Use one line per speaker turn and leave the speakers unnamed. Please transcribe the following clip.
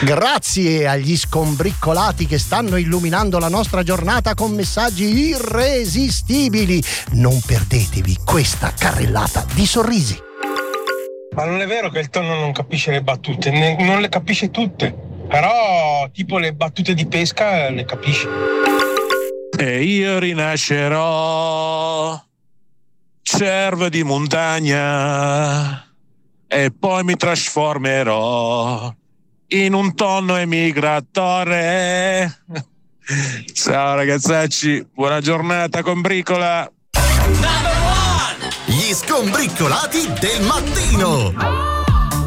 Grazie agli scombriccolati che stanno illuminando la nostra giornata con messaggi irresistibili. Non perdetevi questa carrellata di sorrisi.
Ma non è vero che il tonno non capisce le battute, non le capisce tutte, però tipo le battute di pesca le capisce.
E io rinascerò cervo di montagna e poi mi trasformerò in un tonno emigratore. Ciao ragazzacci, buona giornata con Bricola.
Gli scombriccolati del mattino.